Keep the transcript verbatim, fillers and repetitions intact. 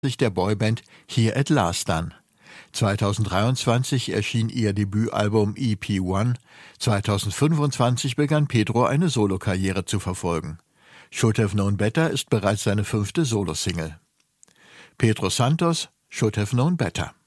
sich der Boyband Here at Last an. zweitausenddreiundzwanzig erschien ihr Debütalbum E P eins, zweitausendfünfundzwanzig begann Pedro eine Solokarriere zu verfolgen. Should Have Known Better ist bereits seine fünfte Solosingle. Pedro Santos, Should Have Known Better.